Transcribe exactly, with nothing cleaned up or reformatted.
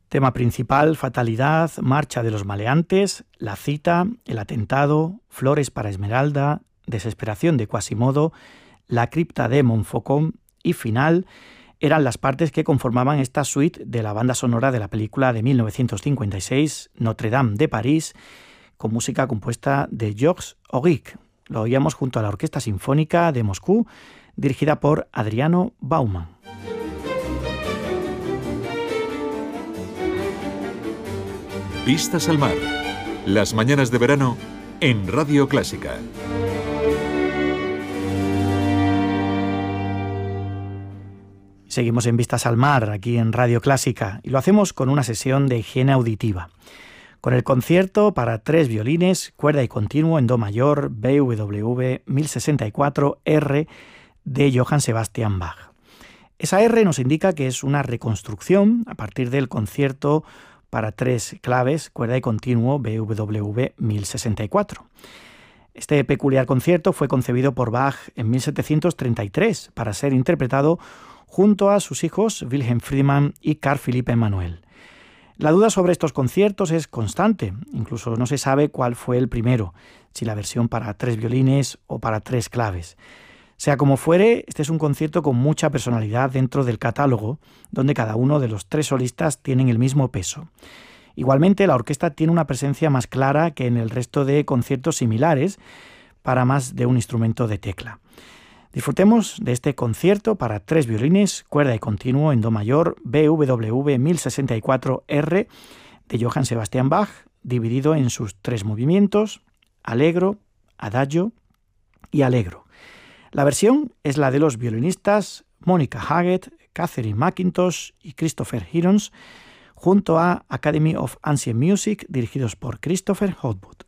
Tema principal, fatalidad, marcha de los maleantes, la cita, el atentado, flores para Esmeralda, desesperación de Quasimodo, la cripta de Montfaucon y final eran las partes que conformaban esta suite de la banda sonora de la película de mil novecientos cincuenta y seis, Notre Dame de París, con música compuesta de Georges Auric. Lo oíamos junto a la Orquesta Sinfónica de Moscú, dirigida por Adriano Bauman. Vistas al mar. Las mañanas de verano en Radio Clásica. Seguimos en Vistas al mar, aquí en Radio Clásica, y lo hacemos con una sesión de higiene auditiva, con el concierto para tres violines, cuerda y continuo en do mayor, B W V mil sesenta y cuatro R de Johann Sebastian Bach. Esa R nos indica que es una reconstrucción a partir del concierto para tres claves, cuerda y continuo, B W V mil sesenta y cuatro. Este peculiar concierto fue concebido por Bach en mil setecientos treinta y tres para ser interpretado junto a sus hijos Wilhelm Friedemann y Carl Philipp Emanuel. La duda sobre estos conciertos es constante, incluso no se sabe cuál fue el primero, si la versión para tres violines o para tres claves. Sea como fuere, este es un concierto con mucha personalidad dentro del catálogo, donde cada uno de los tres solistas tienen el mismo peso. Igualmente, la orquesta tiene una presencia más clara que en el resto de conciertos similares para más de un instrumento de tecla. Disfrutemos de este concierto para tres violines, cuerda y continuo en do mayor, B W V mil sesenta y cuatro R de Johann Sebastian Bach, dividido en sus tres movimientos, allegro, adagio y allegro. La versión es la de los violinistas Monica Haggett, Catherine McIntosh y Christopher Hirons, junto a Academy of Ancient Music, dirigidos por Christopher Hogwood.